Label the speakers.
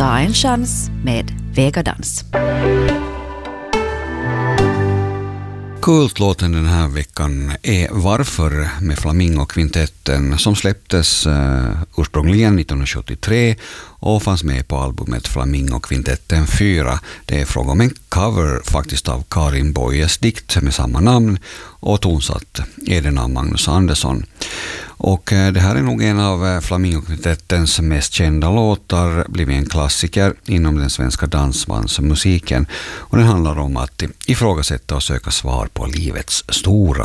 Speaker 1: Ta en chans med Vegadans.
Speaker 2: Kultlåten den här veckan är Varför med Flamingokvintetten som släpptes ursprungligen 1973 och fanns med på albumet Flamingokvintetten 4. Det är fråga om en cover faktiskt av Karin Boyes dikt med samma namn och tonsatt är den av Magnus Andersson. Och det här är nog en av Flamingokvintettens mest kända låtar, blivit en klassiker inom den svenska dansbandsmusiken. Och den handlar om att ifrågasätta och söka svar på livets stora